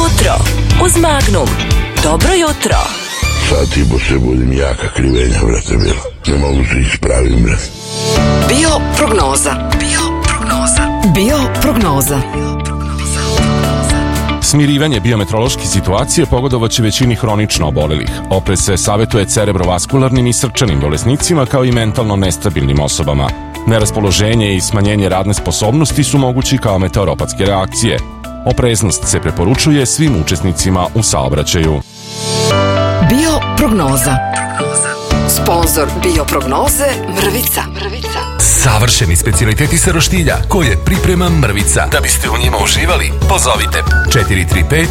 jutro uz Magnum. Dobro jutro. Sad i po se budim jaka krivenja, brate, bilo. Ne mogu se ispravim, brate. Bioprognoza. Smirivanje biometeorološke situacije pogodovaće većini hronično obolelih. Oprez se savjetuje cerebrovaskularnim i srčanim bolesnicima kao i mentalno nestabilnim osobama. Neraspoloženje i smanjenje radne sposobnosti su mogući kao meteoropatske reakcije. Opreznost se preporučuje svim učesnicima u saobraćaju. Bioprognoza. Sponzor Bioprognoze Mrvica. Savršeni specijaliteti sa roštilja koje priprema Mrvica. Da biste u njima uživali, pozovite 435